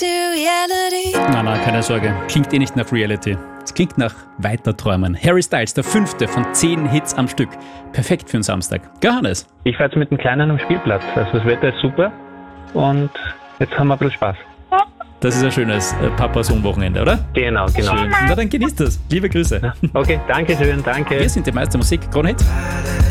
Nein, keine Sorge. Klingt nicht nach Reality. Es klingt nach Weiterträumen. Harry Styles, der 5. von 10 Hits am Stück. Perfekt für einen Samstag. Gell, Hannes? Ich fahre jetzt mit dem Kleinen am Spielplatz. Also das Wetter ist super und jetzt haben wir ein bisschen Spaß. Das ist ein schönes Papa-Sohn-Wochenende, oder? Genau. Schön. Na, dann genießt das. Liebe Grüße. Okay, danke schön, danke. Wir sind die Meister Musik. Kronhit.